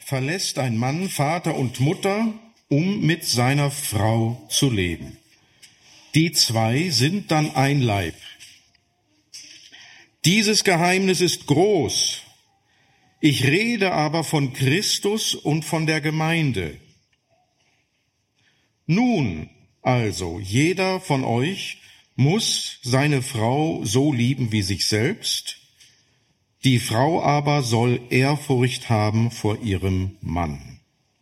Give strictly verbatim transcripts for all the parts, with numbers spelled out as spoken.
verlässt ein Mann Vater und Mutter, um mit seiner Frau zu leben. Die zwei sind dann ein Leib. Dieses Geheimnis ist groß. Ich rede aber von Christus und von der Gemeinde. Nun also, jeder von euch muss seine Frau so lieben wie sich selbst. Die Frau aber soll Ehrfurcht haben vor ihrem Mann.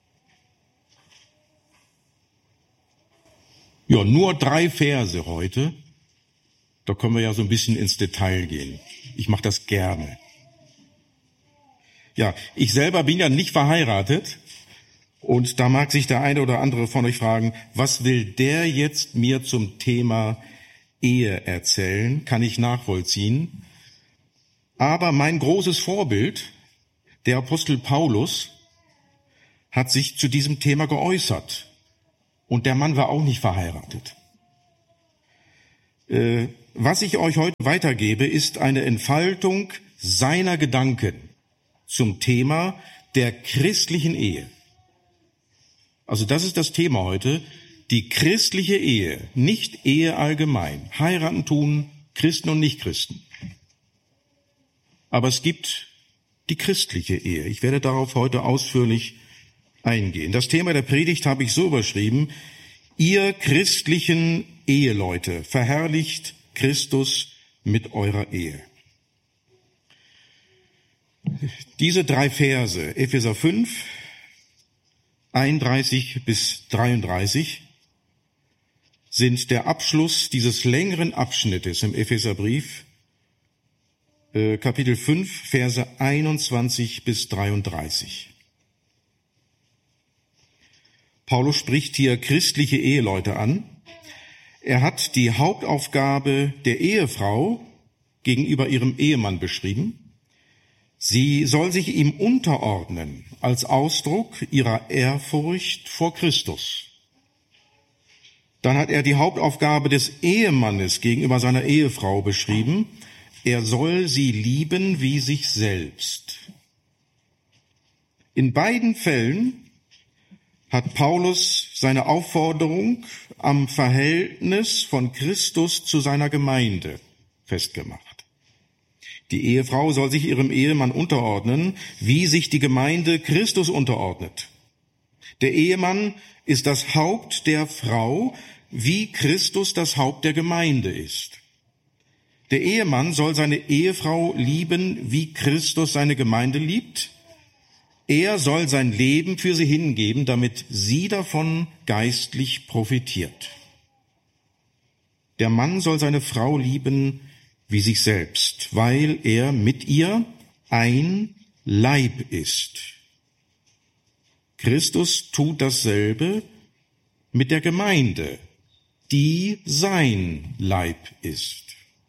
Ja, nur drei Verse heute. Da können wir ja so ein bisschen ins Detail gehen. Ich mache das gerne. Ja, ich selber bin ja nicht verheiratet. Und da mag sich der eine oder andere von euch fragen, was will der jetzt mir zum Thema Ehe erzählen? Kann ich nachvollziehen. Aber mein großes Vorbild, der Apostel Paulus, hat sich zu diesem Thema geäußert. Und der Mann war auch nicht verheiratet. Äh, was ich euch heute weitergebe, ist eine Entfaltung seiner Gedanken zum Thema der christlichen Ehe. Also das ist das Thema heute, die christliche Ehe, nicht Ehe allgemein. Heiraten tun Christen und Nichtchristen. Aber es gibt die christliche Ehe. Ich werde darauf heute ausführlich eingehen. Das Thema der Predigt habe ich so überschrieben: Ihr christlichen Eheleute, verherrlicht Christus mit eurer Ehe. Diese drei Verse, Epheser fünf, einunddreißig bis dreiunddreißig, sind der Abschluss dieses längeren Abschnittes im Epheserbrief, äh, Kapitel fünf, Verse einundzwanzig bis dreiunddreißig. Paulus spricht hier christliche Eheleute an. Er hat die Hauptaufgabe der Ehefrau gegenüber ihrem Ehemann beschrieben. Sie soll sich ihm unterordnen als Ausdruck ihrer Ehrfurcht vor Christus. Dann hat er die Hauptaufgabe des Ehemannes gegenüber seiner Ehefrau beschrieben. Er soll sie lieben wie sich selbst. In beiden Fällen hat Paulus seine Aufforderung am Verhältnis von Christus zu seiner Gemeinde festgemacht. Die Ehefrau soll sich ihrem Ehemann unterordnen, wie sich die Gemeinde Christus unterordnet. Der Ehemann ist das Haupt der Frau, wie Christus das Haupt der Gemeinde ist. Der Ehemann soll seine Ehefrau lieben, wie Christus seine Gemeinde liebt. Er soll sein Leben für sie hingeben, damit sie davon geistlich profitiert. Der Mann soll seine Frau lieben wie sich selbst, weil er mit ihr ein Leib ist. Christus tut dasselbe mit der Gemeinde, die sein Leib ist.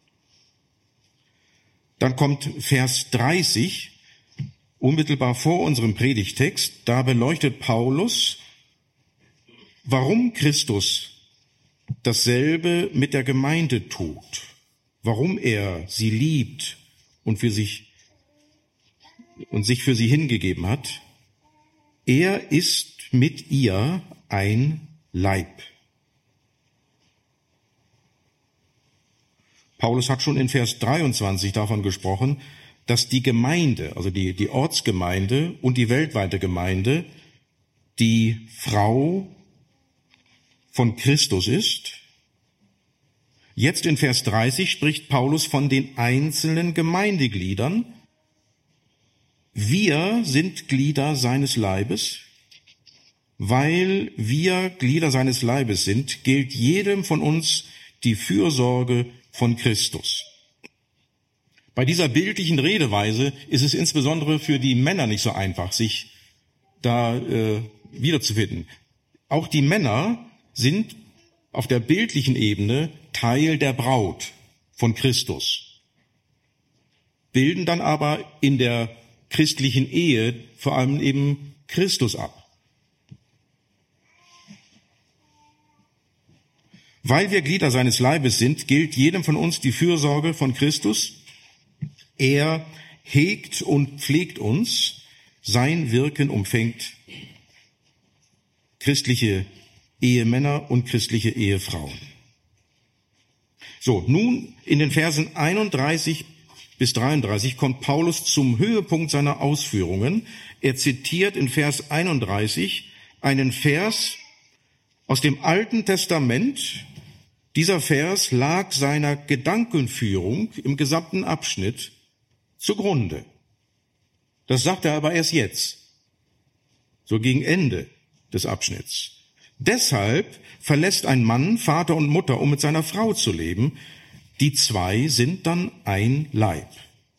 Dann kommt Vers dreißig, unmittelbar vor unserem Predigtext. Da beleuchtet Paulus, warum Christus dasselbe mit der Gemeinde tut, warum er sie liebt und für sich und sich für sie hingegeben hat. Er ist mit ihr ein Leib. Paulus hat schon in Vers dreiundzwanzig davon gesprochen, dass die Gemeinde, also die, die Ortsgemeinde und die weltweite Gemeinde, die Frau von Christus ist. Jetzt in Vers dreißig spricht Paulus von den einzelnen Gemeindegliedern. Wir sind Glieder seines Leibes. Weil wir Glieder seines Leibes sind, gilt jedem von uns die Fürsorge von Christus. Bei dieser bildlichen Redeweise ist es insbesondere für die Männer nicht so einfach, sich da äh, wiederzufinden. Auch die Männer sind auf der bildlichen Ebene Teil der Braut von Christus, bilden dann aber in der christlichen Ehe vor allem eben Christus ab. Weil wir Glieder seines Leibes sind, gilt jedem von uns die Fürsorge von Christus. Er hegt und pflegt uns, sein Wirken umfängt christliche Ehemänner und christliche Ehefrauen. So, nun in den Versen einunddreißig bis dreiunddreißig kommt Paulus zum Höhepunkt seiner Ausführungen. Er zitiert in Vers einunddreißig einen Vers aus dem Alten Testament. Dieser Vers lag seiner Gedankenführung im gesamten Abschnitt zugrunde. Das sagt er aber erst jetzt, so gegen Ende des Abschnitts. Deshalb verlässt ein Mann Vater und Mutter, um mit seiner Frau zu leben. Die zwei sind dann ein Leib.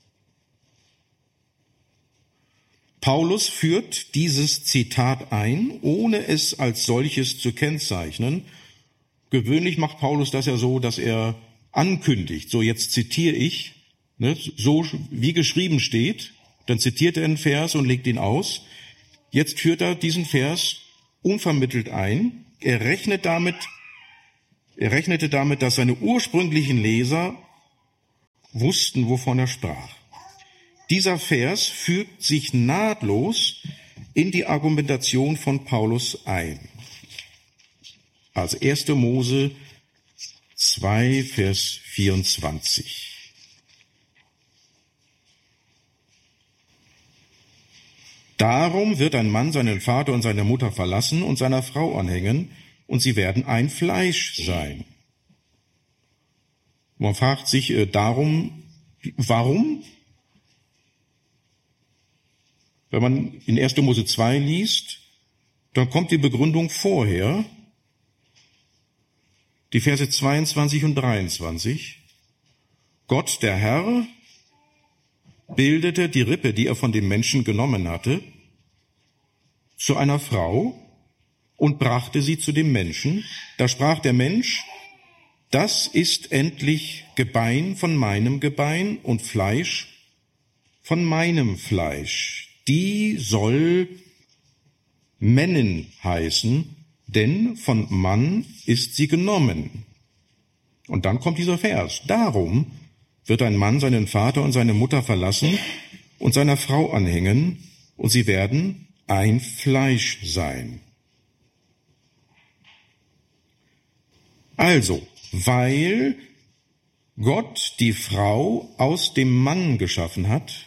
Paulus führt dieses Zitat ein, ohne es als solches zu kennzeichnen. Gewöhnlich macht Paulus das ja so, dass er ankündigt. So, jetzt zitiere ich, ne, so wie geschrieben steht. Dann zitiert er einen Vers und legt ihn aus. Jetzt führt er diesen Vers unvermittelt ein. Er rechnet damit, er rechnete damit, dass seine ursprünglichen Leser wussten, wovon er sprach. Dieser Vers fügt sich nahtlos in die Argumentation von Paulus ein. Also erster Mose zwei, Vers vierundzwanzig. Darum wird ein Mann seinen Vater und seine Mutter verlassen und seiner Frau anhängen, und sie werden ein Fleisch sein. Man fragt sich äh, darum, warum? Wenn man in erster Mose zwei liest, dann kommt die Begründung vorher, die Verse zweiundzwanzig und dreiundzwanzig. Gott, der Herr, bildete die Rippe, die er von dem Menschen genommen hatte, zu einer Frau und brachte sie zu dem Menschen. Da sprach der Mensch, das ist endlich Gebein von meinem Gebein und Fleisch von meinem Fleisch. Die soll Männin heißen, denn von Mann ist sie genommen. Und dann kommt dieser Vers. Darum wird ein Mann seinen Vater und seine Mutter verlassen und seiner Frau anhängen, und sie werden ein Fleisch sein. Also, weil Gott die Frau aus dem Mann geschaffen hat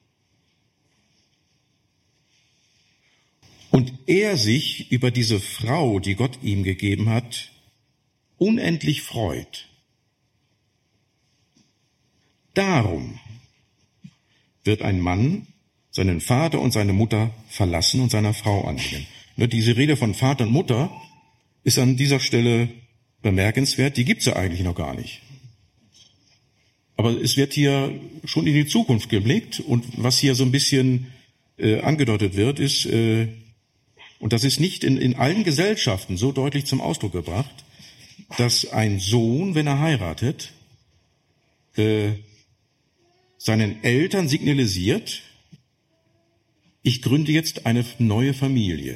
und er sich über diese Frau, die Gott ihm gegeben hat, unendlich freut. Darum wird ein Mann seinen Vater und seine Mutter verlassen und seiner Frau anhängen. Diese Rede von Vater und Mutter ist an dieser Stelle bemerkenswert, die gibt's ja eigentlich noch gar nicht. Aber es wird hier schon in die Zukunft geblickt, und was hier so ein bisschen äh, angedeutet wird, ist, äh, und das ist nicht in, in allen Gesellschaften so deutlich zum Ausdruck gebracht, dass ein Sohn, wenn er heiratet, äh, seinen Eltern signalisiert, ich gründe jetzt eine neue Familie.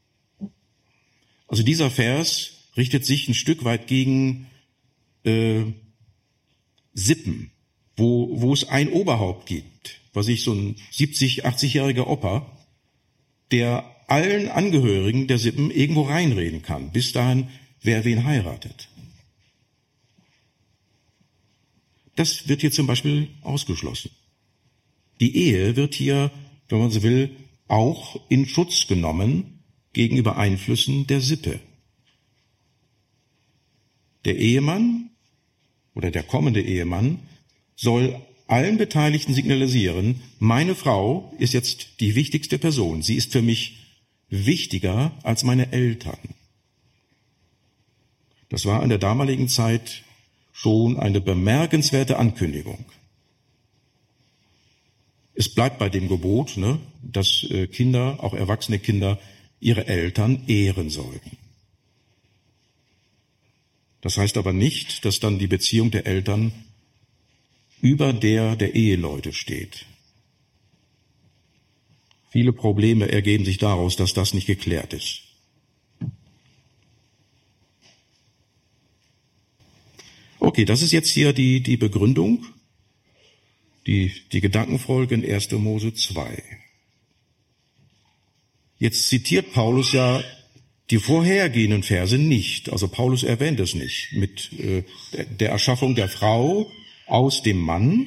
Also dieser Vers richtet sich ein Stück weit gegen äh, Sippen, wo, wo es ein Oberhaupt gibt, was ich so ein siebzig-, achtzigjähriger Opa, der allen Angehörigen der Sippen irgendwo reinreden kann, bis dahin, wer wen heiratet. Das wird hier zum Beispiel ausgeschlossen. Die Ehe wird hier, wenn man so will, auch in Schutz genommen gegenüber Einflüssen der Sippe. Der Ehemann oder der kommende Ehemann soll allen Beteiligten signalisieren, meine Frau ist jetzt die wichtigste Person. Sie ist für mich wichtiger als meine Eltern. Das war in der damaligen Zeit schon eine bemerkenswerte Ankündigung. Es bleibt bei dem Gebot, ne, dass Kinder, auch erwachsene Kinder, ihre Eltern ehren sollten. Das heißt aber nicht, dass dann die Beziehung der Eltern über der der Eheleute steht. Viele Probleme ergeben sich daraus, dass das nicht geklärt ist. Okay, das ist jetzt hier die, die Begründung, die, die Gedankenfolge in erster Mose zwei. Jetzt zitiert Paulus ja die vorhergehenden Verse nicht. Also Paulus erwähnt es nicht mit äh, der Erschaffung der Frau aus dem Mann.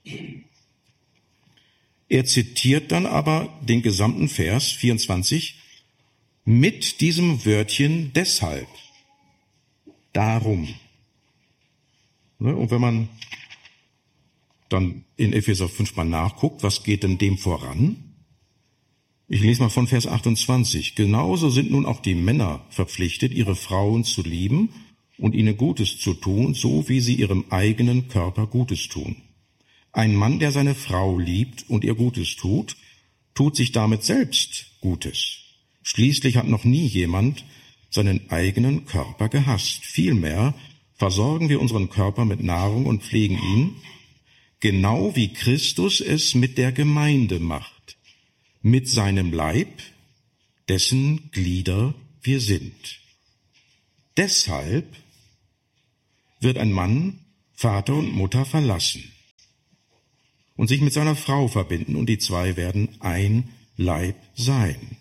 Er zitiert dann aber den gesamten Vers vierundzwanzig mit diesem Wörtchen deshalb, darum. Und wenn man dann in Epheser fünf mal nachguckt, was geht denn dem voran? Ich lese mal von Vers achtundzwanzig. Genauso sind nun auch die Männer verpflichtet, ihre Frauen zu lieben und ihnen Gutes zu tun, so wie sie ihrem eigenen Körper Gutes tun. Ein Mann, der seine Frau liebt und ihr Gutes tut, tut sich damit selbst Gutes. Schließlich hat noch nie jemand seinen eigenen Körper gehasst. Vielmehr versorgen wir unseren Körper mit Nahrung und pflegen ihn, genau wie Christus es mit der Gemeinde macht, mit seinem Leib, dessen Glieder wir sind. Deshalb wird ein Mann Vater und Mutter verlassen und sich mit seiner Frau verbinden, und die zwei werden ein Leib sein.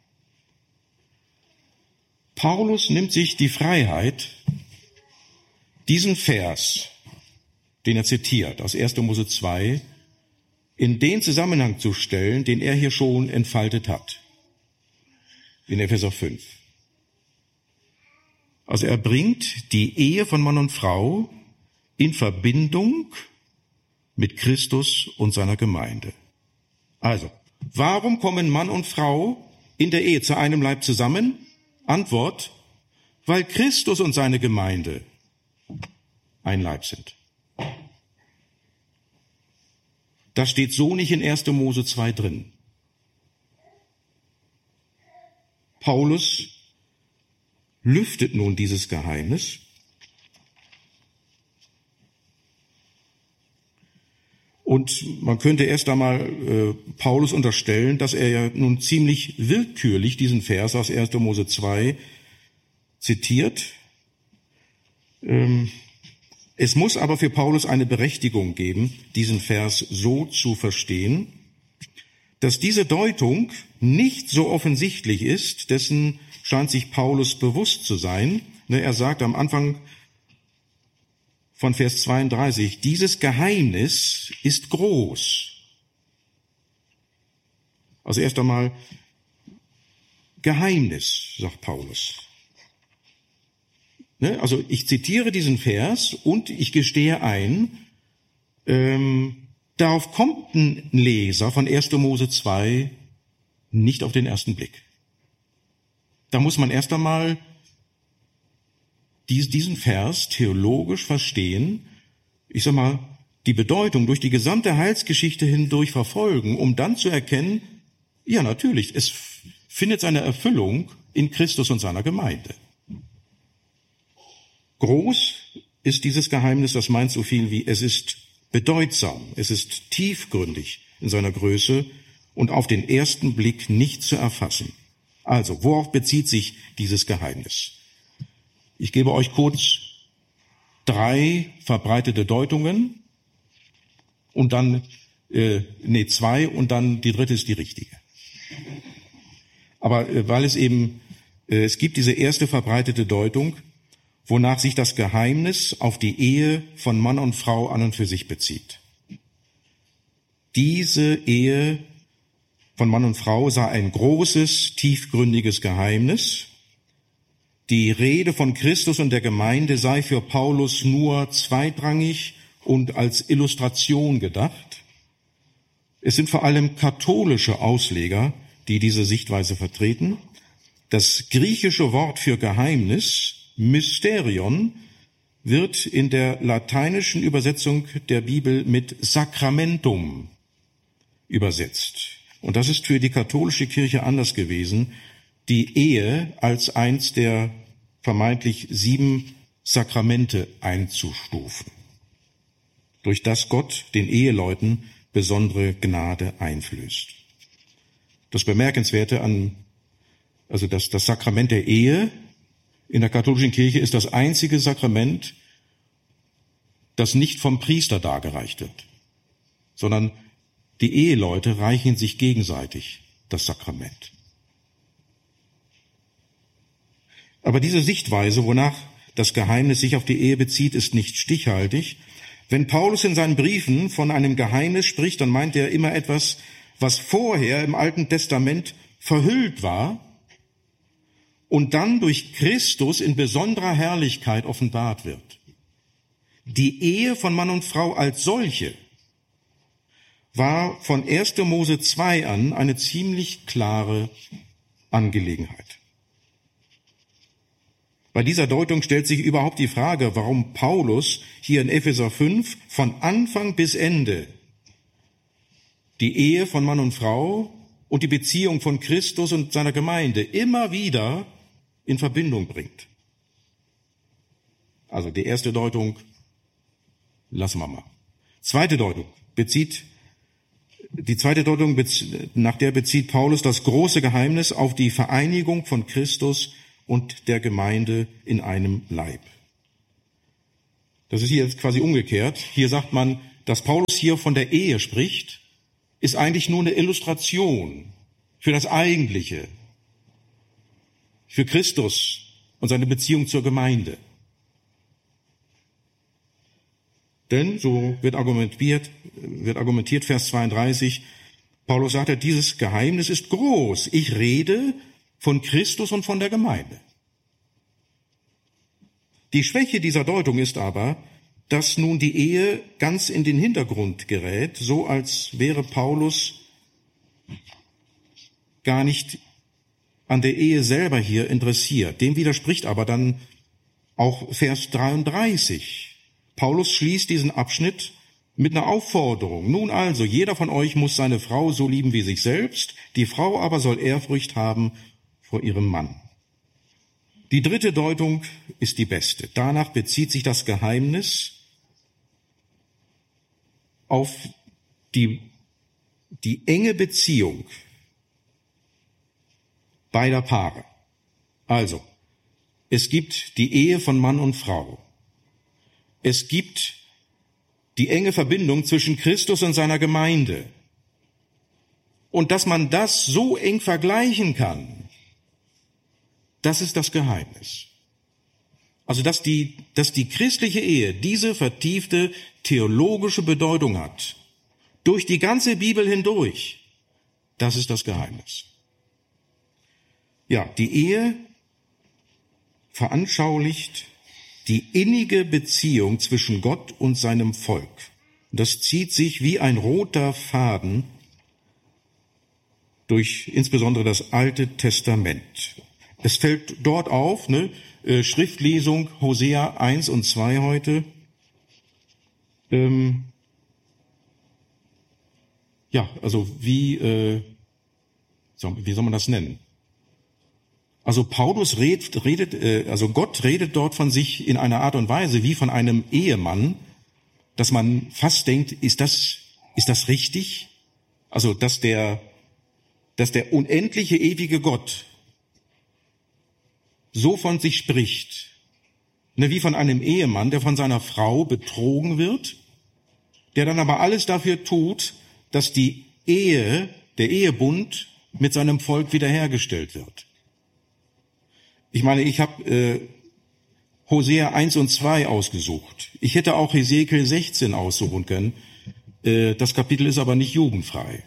Paulus nimmt sich die Freiheit, diesen Vers, den er zitiert, aus erster Mose zwei, in den Zusammenhang zu stellen, den er hier schon entfaltet hat, in Epheser fünf. Also er bringt die Ehe von Mann und Frau in Verbindung mit Christus und seiner Gemeinde. Also, warum kommen Mann und Frau in der Ehe zu einem Leib zusammen? Antwort, weil Christus und seine Gemeinde ein Leib sind. Das steht so nicht in erster Mose zwei drin. Paulus lüftet nun dieses Geheimnis und man könnte erst einmal äh, Paulus unterstellen, dass er ja nun ziemlich willkürlich diesen Vers aus erster Mose zwei zitiert. Ähm, Es muss aber für Paulus eine Berechtigung geben, diesen Vers so zu verstehen, dass diese Deutung nicht so offensichtlich ist, dessen scheint sich Paulus bewusst zu sein. Er sagt am Anfang von Vers zweiunddreißig, dieses Geheimnis ist groß. Also erst einmal Geheimnis, sagt Paulus. Also ich zitiere diesen Vers und ich gestehe ein, ähm, darauf kommt ein Leser von erster Mose zwei nicht auf den ersten Blick. Da muss man erst einmal dies, diesen Vers theologisch verstehen, ich sag mal, die Bedeutung durch die gesamte Heilsgeschichte hindurch verfolgen, um dann zu erkennen, ja natürlich, es findet seine Erfüllung in Christus und seiner Gemeinde. Groß ist dieses Geheimnis, das meint so viel wie, es ist bedeutsam, es ist tiefgründig in seiner Größe und auf den ersten Blick nicht zu erfassen. Also, worauf bezieht sich dieses Geheimnis? Ich gebe euch kurz drei verbreitete Deutungen und dann, äh, nee, zwei und dann die dritte ist die richtige. Aber äh, weil es eben, äh, es gibt diese erste verbreitete Deutung, wonach sich das Geheimnis auf die Ehe von Mann und Frau an und für sich bezieht. Diese Ehe von Mann und Frau sei ein großes, tiefgründiges Geheimnis. Die Rede von Christus und der Gemeinde sei für Paulus nur zweitrangig und als Illustration gedacht. Es sind vor allem katholische Ausleger, die diese Sichtweise vertreten. Das griechische Wort für Geheimnis, Mysterion, wird in der lateinischen Übersetzung der Bibel mit Sacramentum übersetzt. Und das ist für die katholische Kirche anders gewesen, die Ehe als eins der vermeintlich sieben Sakramente einzustufen, durch das Gott den Eheleuten besondere Gnade einflößt. Das Bemerkenswerte an, also das, das Sakrament der Ehe in der katholischen Kirche ist das einzige Sakrament, das nicht vom Priester dargereicht wird, sondern die Eheleute reichen sich gegenseitig das Sakrament. Aber diese Sichtweise, wonach das Geheimnis sich auf die Ehe bezieht, ist nicht stichhaltig. Wenn Paulus in seinen Briefen von einem Geheimnis spricht, dann meint er immer etwas, was vorher im Alten Testament verhüllt war und dann durch Christus in besonderer Herrlichkeit offenbart wird. Die Ehe von Mann und Frau als solche war von erster Mose zwei an eine ziemlich klare Angelegenheit. Bei dieser Deutung stellt sich überhaupt die Frage, warum Paulus hier in Epheser fünf von Anfang bis Ende die Ehe von Mann und Frau und die Beziehung von Christus und seiner Gemeinde immer wieder in Verbindung bringt. Also die erste Deutung lassen wir mal. Zweite Deutung bezieht, die zweite Deutung, nach der bezieht Paulus das große Geheimnis auf die Vereinigung von Christus und der Gemeinde in einem Leib. Das ist hier jetzt quasi umgekehrt. Hier sagt man, dass Paulus hier von der Ehe spricht, ist eigentlich nur eine Illustration für das Eigentliche, für Christus und seine Beziehung zur Gemeinde. Denn, so wird argumentiert, wird argumentiert, Vers zweiunddreißig, Paulus sagt, dieses Geheimnis ist groß. Ich rede von Christus und von der Gemeinde. Die Schwäche dieser Deutung ist aber, dass nun die Ehe ganz in den Hintergrund gerät, so als wäre Paulus gar nicht an der Ehe selber hier interessiert. Dem widerspricht aber dann auch Vers dreiunddreißig. Paulus schließt diesen Abschnitt mit einer Aufforderung. Nun also, jeder von euch muss seine Frau so lieben wie sich selbst, die Frau aber soll Ehrfurcht haben vor ihrem Mann. Die dritte Deutung ist die beste. Danach bezieht sich das Geheimnis auf die, die enge Beziehung beider Paare. Also, es gibt die Ehe von Mann und Frau. Es gibt die enge Verbindung zwischen Christus und seiner Gemeinde. Und dass man das so eng vergleichen kann, das ist das Geheimnis. Also, dass die, dass die christliche Ehe diese vertiefte theologische Bedeutung hat, durch die ganze Bibel hindurch, das ist das Geheimnis. Ja, die Ehe veranschaulicht die innige Beziehung zwischen Gott und seinem Volk. Das zieht sich wie ein roter Faden durch insbesondere das Alte Testament. Es fällt dort auf, ne, äh, Schriftlesung Hosea eins und zwei heute. Ähm, ja, also wie, äh, wie soll man das nennen? Also Paulus redet, redet, äh, also Gott redet dort von sich in einer Art und Weise wie von einem Ehemann, dass man fast denkt, ist das, ist das richtig? Also, dass der, dass der unendliche, ewige Gott so von sich spricht, ne, wie von einem Ehemann, der von seiner Frau betrogen wird, der dann aber alles dafür tut, dass die Ehe, der Ehebund mit seinem Volk wiederhergestellt wird. Ich meine, ich habe äh, Hosea eins und zwei ausgesucht. Ich hätte auch Hesekiel sechzehn aussuchen können. Äh, das Kapitel ist aber nicht jugendfrei.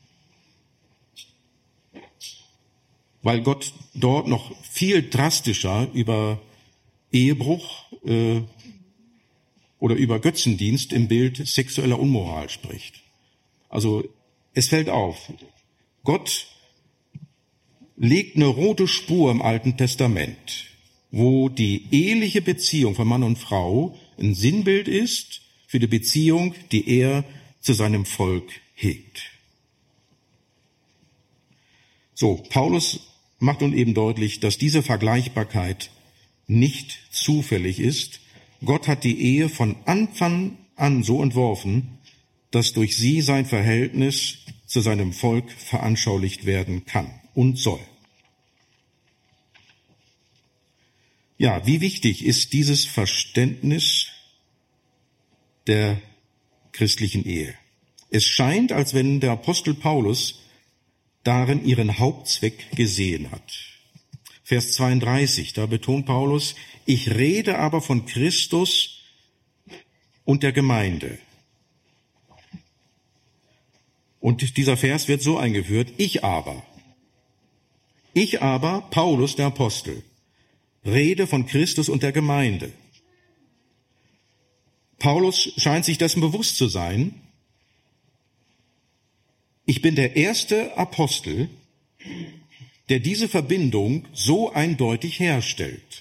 Weil Gott dort noch viel drastischer über Ehebruch äh, oder über Götzendienst im Bild sexueller Unmoral spricht. Also es fällt auf, Gott legt eine rote Spur im Alten Testament, wo die eheliche Beziehung von Mann und Frau ein Sinnbild ist für die Beziehung, die er zu seinem Volk hegt. So, Paulus macht nun eben deutlich, dass diese Vergleichbarkeit nicht zufällig ist. Gott hat die Ehe von Anfang an so entworfen, dass durch sie sein Verhältnis zu seinem Volk veranschaulicht werden kann und soll. Ja, wie wichtig ist dieses Verständnis der christlichen Ehe? Es scheint, als wenn der Apostel Paulus darin ihren Hauptzweck gesehen hat. Vers zweiunddreißig, da betont Paulus, ich rede aber von Christus und der Gemeinde. Und dieser Vers wird so eingeführt, ich aber, ich aber, Paulus, der Apostel, rede von Christus und der Gemeinde. Paulus scheint sich dessen bewusst zu sein, ich bin der erste Apostel, der diese Verbindung so eindeutig herstellt.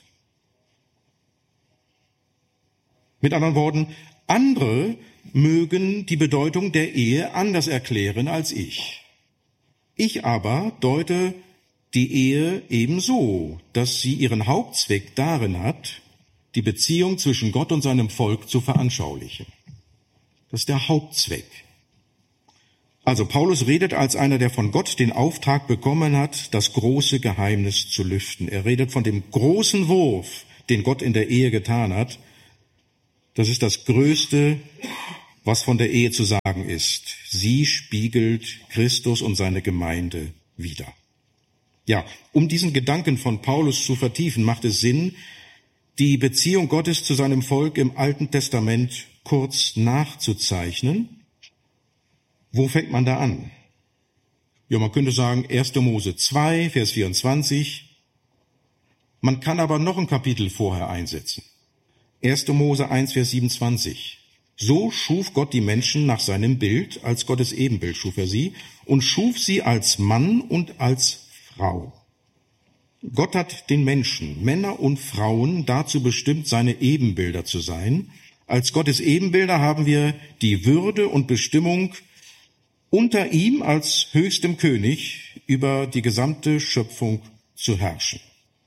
Mit anderen Worten, andere mögen die Bedeutung der Ehe anders erklären als ich. Ich aber deute die Ehe ebenso, dass sie ihren Hauptzweck darin hat, die Beziehung zwischen Gott und seinem Volk zu veranschaulichen. Das ist der Hauptzweck. Also Paulus redet als einer, der von Gott den Auftrag bekommen hat, das große Geheimnis zu lüften. Er redet von dem großen Wurf, den Gott in der Ehe getan hat. Das ist das Größte, was von der Ehe zu sagen ist. Sie spiegelt Christus und seine Gemeinde wider. Ja, um diesen Gedanken von Paulus zu vertiefen, macht es Sinn, die Beziehung Gottes zu seinem Volk im Alten Testament kurz nachzuzeichnen. Wo fängt man da an? Ja, man könnte sagen, erster Mose zwei, Vers vierundzwanzig. Man kann aber noch ein Kapitel vorher einsetzen. erster Mose eins, Vers siebenundzwanzig. So schuf Gott die Menschen nach seinem Bild, als Gottes Ebenbild schuf er sie, und schuf sie als Mann und als Frau. Gott hat den Menschen, Männer und Frauen, dazu bestimmt, seine Ebenbilder zu sein. Als Gottes Ebenbilder haben wir die Würde und Bestimmung, unter ihm als höchstem König über die gesamte Schöpfung zu herrschen.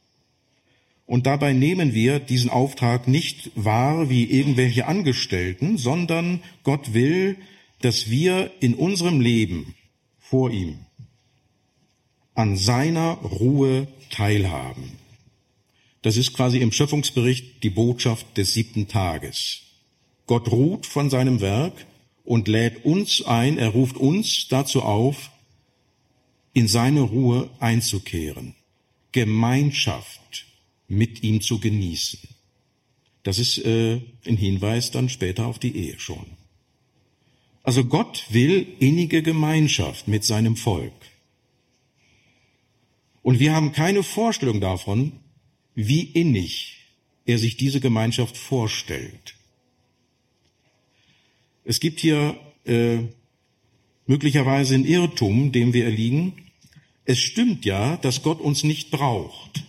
Und dabei nehmen wir diesen Auftrag nicht wahr wie irgendwelche Angestellten, sondern Gott will, dass wir in unserem Leben vor ihm an seiner Ruhe teilhaben. Das ist quasi im Schöpfungsbericht die Botschaft des siebten Tages. Gott ruht von seinem Werk und lädt uns ein, er ruft uns dazu auf, in seine Ruhe einzukehren, Gemeinschaft mit ihm zu genießen. Das ist äh, ein Hinweis dann später auf die Ehe schon. Also Gott will innige Gemeinschaft mit seinem Volk. Und wir haben keine Vorstellung davon, wie innig er sich diese Gemeinschaft vorstellt. Es gibt hier äh, möglicherweise einen Irrtum, dem wir erliegen. Es stimmt ja, dass Gott uns nicht braucht.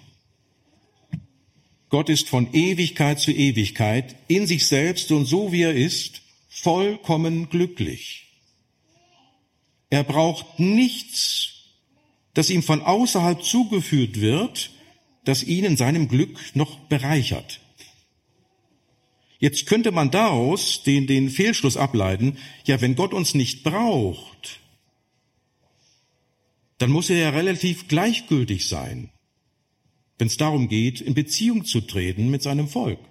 Gott ist von Ewigkeit zu Ewigkeit in sich selbst und so wie er ist, vollkommen glücklich. Er braucht nichts, das ihm von außerhalb zugeführt wird, das ihn in seinem Glück noch bereichert. Jetzt könnte man daraus den, den Fehlschluss ableiten, ja, wenn Gott uns nicht braucht, dann muss er ja relativ gleichgültig sein, wenn es darum geht, in Beziehung zu treten mit seinem Volk.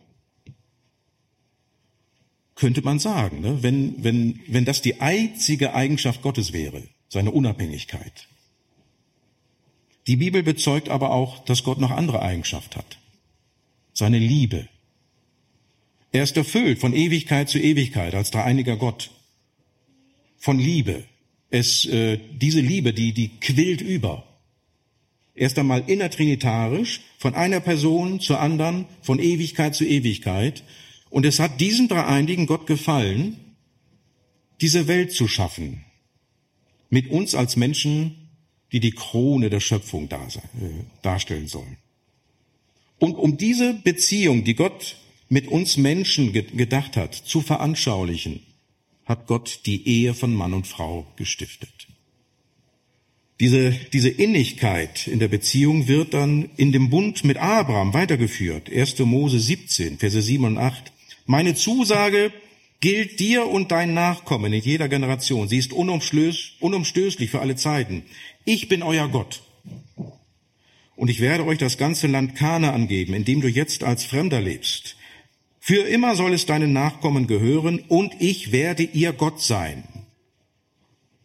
Könnte man sagen, ne? wenn, wenn, wenn das die einzige Eigenschaft Gottes wäre, seine Unabhängigkeit. Die Bibel bezeugt aber auch, dass Gott noch andere Eigenschaft hat. Seine Liebe. Er ist erfüllt von Ewigkeit zu Ewigkeit als dreieiniger Gott. Von Liebe. Es, äh, diese Liebe, die, die quillt über. Erst einmal innertrinitarisch, von einer Person zur anderen, von Ewigkeit zu Ewigkeit. Und es hat diesem dreieinigen Gott gefallen, diese Welt zu schaffen. Mit uns als Menschen, die die Krone der Schöpfung darstellen sollen. Und um diese Beziehung, die Gott mit uns Menschen gedacht hat, zu veranschaulichen, hat Gott die Ehe von Mann und Frau gestiftet. Diese, diese Innigkeit in der Beziehung wird dann in dem Bund mit Abraham weitergeführt. erster Mose siebzehn, Verse sieben und acht. Meine Zusage gilt dir und dein Nachkommen in jeder Generation. Sie ist unumstößlich für alle Zeiten. Ich bin euer Gott. Und ich werde euch das ganze Land Kanaan geben, in dem du jetzt als Fremder lebst. Für immer soll es deinen Nachkommen gehören und ich werde ihr Gott sein.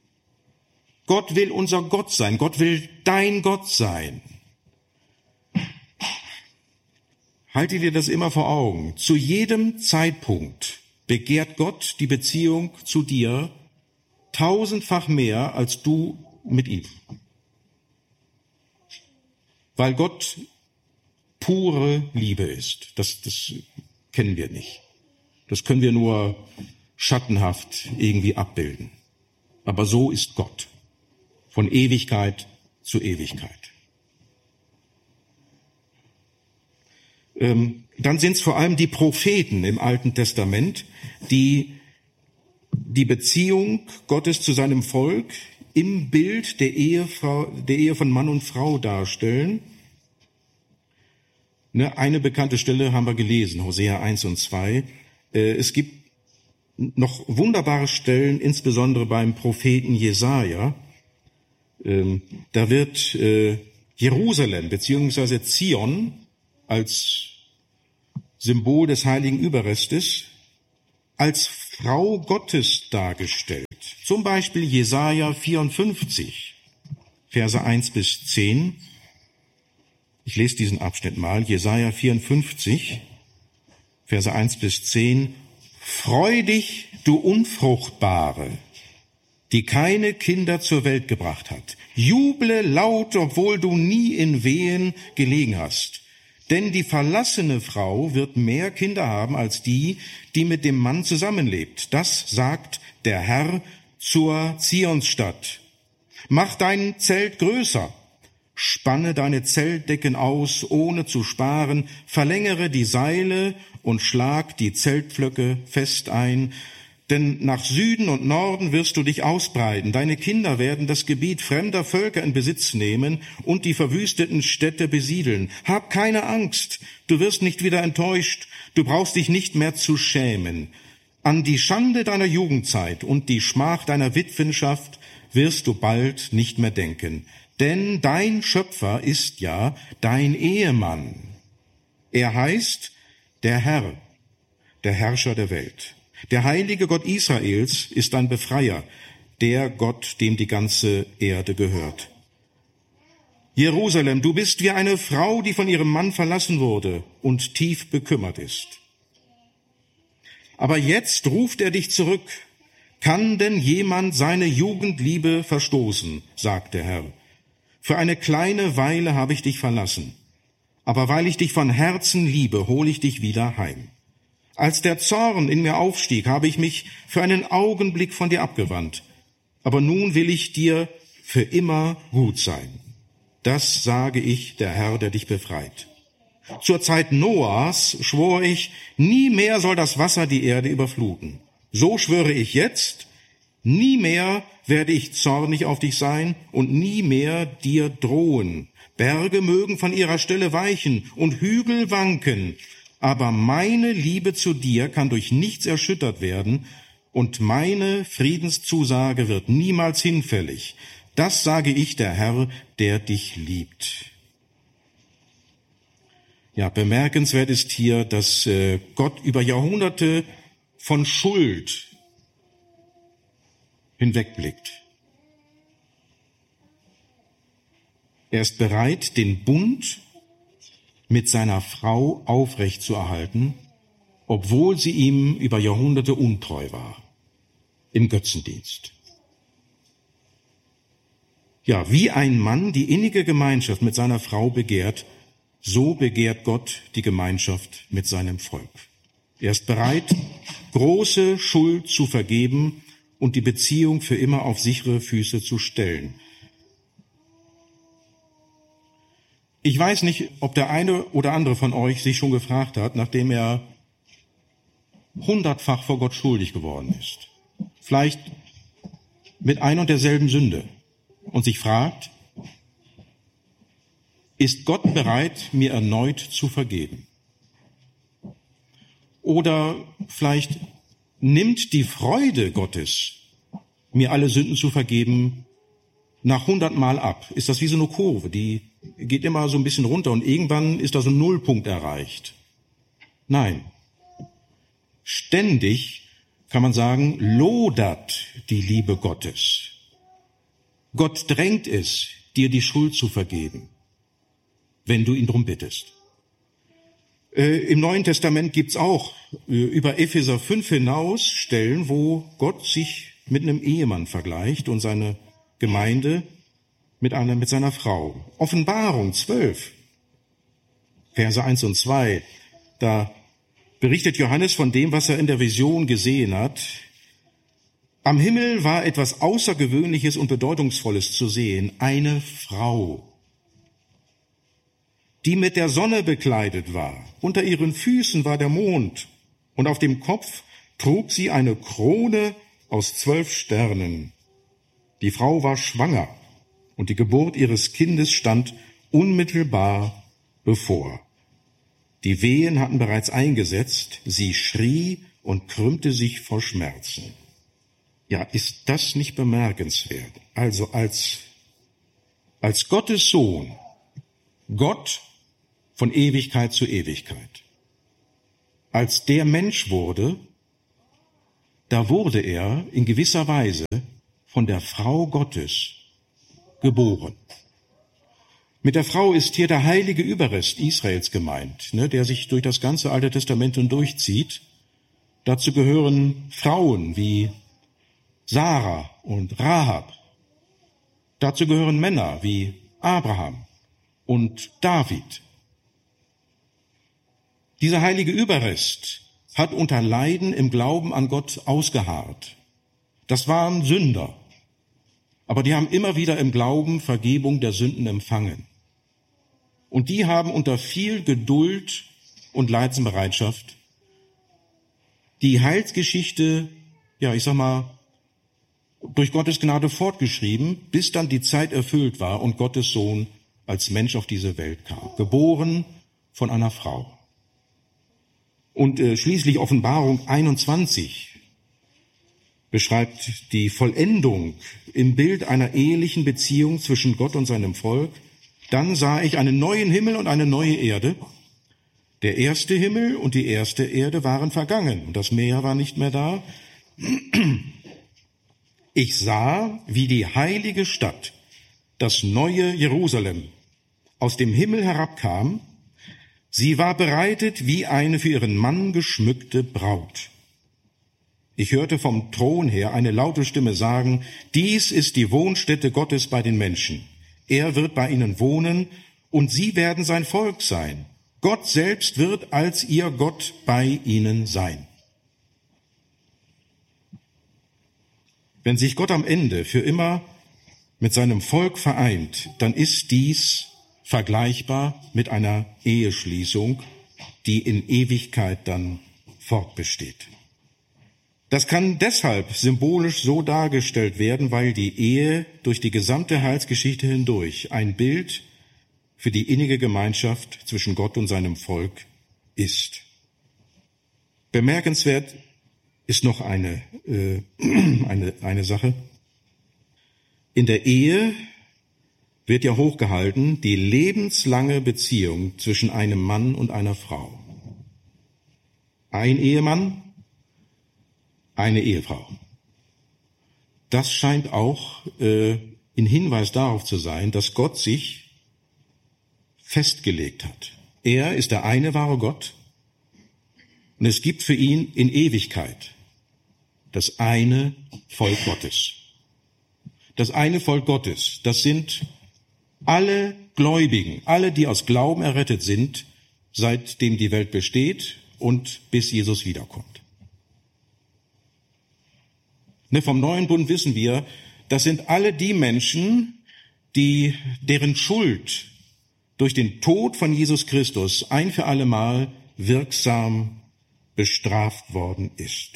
Gott will unser Gott sein. Gott will dein Gott sein. Halte dir das immer vor Augen. Zu jedem Zeitpunkt begehrt Gott die Beziehung zu dir tausendfach mehr als du mit ihm. Weil Gott pure Liebe ist. Das, das kennen wir nicht. Das können wir nur schattenhaft irgendwie abbilden. Aber so ist Gott. Von Ewigkeit zu Ewigkeit. Ähm, dann sind es vor allem die Propheten im Alten Testament, die die Beziehung Gottes zu seinem Volk im Bild der Ehefrau, der Ehe von Mann und Frau darstellen. Ne, eine bekannte Stelle haben wir gelesen, Hosea eins und zwei. Äh, es gibt noch wunderbare Stellen, insbesondere beim Propheten Jesaja. Ähm, da wird äh, Jerusalem beziehungsweise Zion als Symbol des heiligen Überrestes als Frau Gottes dargestellt. Zum Beispiel Jesaja vierundfünfzig, Verse eins bis zehn. Ich lese diesen Abschnitt mal. Jesaja vierundfünfzig, Verse eins bis zehn. Freu dich, du Unfruchtbare, die keine Kinder zur Welt gebracht hat. Juble laut, obwohl du nie in Wehen gelegen hast. Denn die verlassene Frau wird mehr Kinder haben als die, die mit dem Mann zusammenlebt. Das sagt der Herr zur Zionsstadt. Mach dein Zelt größer. Spanne deine Zeltdecken aus, ohne zu sparen. Verlängere die Seile und schlag die Zeltpflöcke fest ein. Denn nach Süden und Norden wirst du dich ausbreiten. Deine Kinder werden das Gebiet fremder Völker in Besitz nehmen und die verwüsteten Städte besiedeln. Hab keine Angst, du wirst nicht wieder enttäuscht. Du brauchst dich nicht mehr zu schämen. An die Schande deiner Jugendzeit und die Schmach deiner Witwenschaft wirst du bald nicht mehr denken. Denn dein Schöpfer ist ja dein Ehemann. Er heißt der Herr, der Herrscher der Welt. Der heilige Gott Israels ist dein Befreier, der Gott, dem die ganze Erde gehört. Jerusalem, du bist wie eine Frau, die von ihrem Mann verlassen wurde und tief bekümmert ist. Aber jetzt ruft er dich zurück. Kann denn jemand seine Jugendliebe verstoßen, sagt der Herr. Für eine kleine Weile habe ich dich verlassen, aber weil ich dich von Herzen liebe, hole ich dich wieder heim. Als der Zorn in mir aufstieg, habe ich mich für einen Augenblick von dir abgewandt. Aber nun will ich dir für immer gut sein. Das sage ich, der Herr, der dich befreit. Zur Zeit Noahs schwor ich, nie mehr soll das Wasser die Erde überfluten. So schwöre ich jetzt, nie mehr werde ich zornig auf dich sein und nie mehr dir drohen. Berge mögen von ihrer Stelle weichen und Hügel wanken. Aber meine Liebe zu dir kann durch nichts erschüttert werden und meine Friedenszusage wird niemals hinfällig. Das sage ich, der Herr, der dich liebt. Ja, bemerkenswert ist hier, dass äh, Gott über Jahrhunderte von Schuld hinwegblickt. Er ist bereit, den Bund mit seiner Frau aufrechtzuerhalten, obwohl sie ihm über Jahrhunderte untreu war, im Götzendienst. Ja, wie ein Mann die innige Gemeinschaft mit seiner Frau begehrt, so begehrt Gott die Gemeinschaft mit seinem Volk. Er ist bereit, große Schuld zu vergeben und die Beziehung für immer auf sichere Füße zu stellen. Ich weiß nicht, ob der eine oder andere von euch sich schon gefragt hat, nachdem er hundertfach vor Gott schuldig geworden ist, vielleicht mit ein und derselben Sünde, und sich fragt, ist Gott bereit, mir erneut zu vergeben? Oder vielleicht nimmt die Freude Gottes, mir alle Sünden zu vergeben, nach hundertmal ab? Ist das wie so eine Kurve, die geht immer so ein bisschen runter und irgendwann ist da so ein Nullpunkt erreicht? Nein. Ständig, kann man sagen, lodert die Liebe Gottes. Gott drängt es, dir die Schuld zu vergeben, wenn du ihn drum bittest. Äh, Im Neuen Testament gibt's auch äh, über Epheser fünf hinaus Stellen, wo Gott sich mit einem Ehemann vergleicht und seine Gemeinde mit einer, mit seiner Frau. Offenbarung zwölf, Verse eins und zwei, da berichtet Johannes von dem, was er in der Vision gesehen hat. Am Himmel war etwas Außergewöhnliches und Bedeutungsvolles zu sehen, eine Frau, die mit der Sonne bekleidet war. Unter ihren Füßen war der Mond und auf dem Kopf trug sie eine Krone aus zwölf Sternen. Die Frau war schwanger und die Geburt ihres Kindes stand unmittelbar bevor. Die Wehen hatten bereits eingesetzt, sie schrie und krümmte sich vor Schmerzen. Ja, ist das nicht bemerkenswert? Also als, als Gottes Sohn, Gott von Ewigkeit zu Ewigkeit. Als der Mensch wurde, da wurde er in gewisser Weise von der Frau Gottes geboren. Mit der Frau ist hier der heilige Überrest Israels gemeint, ne, der sich durch das ganze Alte Testament hindurchzieht. Dazu gehören Frauen wie Sarah und Rahab. Dazu gehören Männer wie Abraham und David. Dieser heilige Überrest hat unter Leiden im Glauben an Gott ausgeharrt. Das waren Sünder, aber die haben immer wieder im Glauben Vergebung der Sünden empfangen. Und die haben unter viel Geduld und Leidensbereitschaft die Heilsgeschichte, ja, ich sag mal, durch Gottes Gnade fortgeschrieben, bis dann die Zeit erfüllt war und Gottes Sohn als Mensch auf diese Welt kam, geboren von einer Frau. Und äh, schließlich Offenbarung einundzwanzig beschreibt die Vollendung im Bild einer ehelichen Beziehung zwischen Gott und seinem Volk. Dann sah ich einen neuen Himmel und eine neue Erde. Der erste Himmel und die erste Erde waren vergangen und das Meer war nicht mehr da. Ich sah, wie die heilige Stadt, das neue Jerusalem, aus dem Himmel herabkam. Sie war bereitet wie eine für ihren Mann geschmückte Braut. Ich hörte vom Thron her eine laute Stimme sagen, dies ist die Wohnstätte Gottes bei den Menschen. Er wird bei ihnen wohnen und sie werden sein Volk sein. Gott selbst wird als ihr Gott bei ihnen sein. Wenn sich Gott am Ende für immer mit seinem Volk vereint, dann ist dies vergleichbar mit einer Eheschließung, die in Ewigkeit dann fortbesteht. Das kann deshalb symbolisch so dargestellt werden, weil die Ehe durch die gesamte Heilsgeschichte hindurch ein Bild für die innige Gemeinschaft zwischen Gott und seinem Volk ist. Bemerkenswert ist noch eine, äh, eine, eine Sache. In der Ehe wird ja hochgehalten die lebenslange Beziehung zwischen einem Mann und einer Frau. Ein Ehemann, eine Ehefrau. Das scheint auch äh, ein Hinweis darauf zu sein, dass Gott sich festgelegt hat. Er ist der eine wahre Gott und es gibt für ihn in Ewigkeit das eine Volk Gottes. Das eine Volk Gottes, das sind alle Gläubigen, alle, die aus Glauben errettet sind, seitdem die Welt besteht und bis Jesus wiederkommt. Ne, vom neuen Bund wissen wir, das sind alle die Menschen, die, deren Schuld durch den Tod von Jesus Christus ein für alle Mal wirksam bestraft worden ist.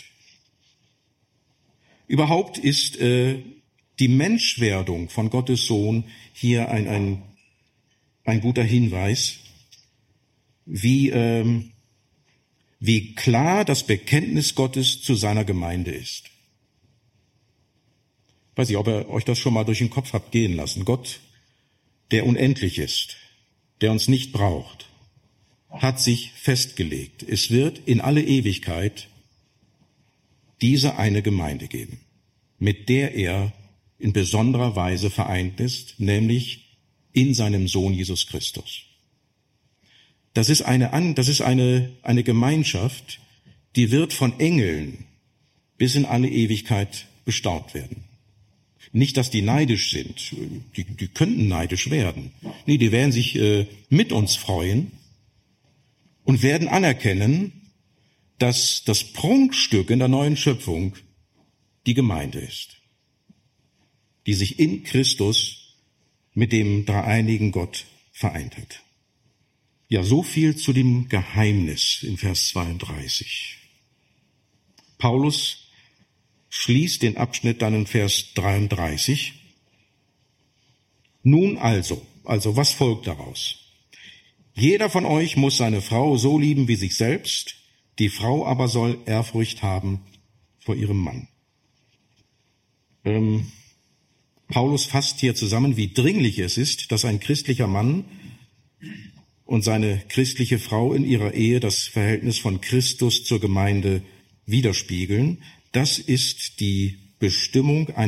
Überhaupt ist äh, die Menschwerdung von Gottes Sohn hier ein, ein, ein guter Hinweis, wie, ähm, wie klar das Bekenntnis Gottes zu seiner Gemeinde ist. Ich weiß nicht, ob ihr euch das schon mal durch den Kopf habt gehen lassen. Gott, der unendlich ist, der uns nicht braucht, hat sich festgelegt. Es wird in alle Ewigkeit diese eine Gemeinde geben, mit der er in besonderer Weise vereint ist, nämlich in seinem Sohn Jesus Christus. Das ist eine, das ist eine, eine Gemeinschaft, die wird von Engeln bis in alle Ewigkeit bestaunt werden. Nicht, dass die neidisch sind. Die, die könnten neidisch werden. Nee, die werden sich äh, mit uns freuen und werden anerkennen, dass das Prunkstück in der neuen Schöpfung die Gemeinde ist, die sich in Christus mit dem dreieinigen Gott vereint hat. Ja, so viel zu dem Geheimnis in Vers zweiunddreißig. Paulus schließt den Abschnitt dann in Vers dreiunddreißig. Nun also, also was folgt daraus? Jeder von euch muss seine Frau so lieben wie sich selbst, die Frau aber soll Ehrfurcht haben vor ihrem Mann. Ähm, Paulus fasst hier zusammen, wie dringlich es ist, dass ein christlicher Mann und seine christliche Frau in ihrer Ehe das Verhältnis von Christus zur Gemeinde widerspiegeln. Das ist die Bestimmung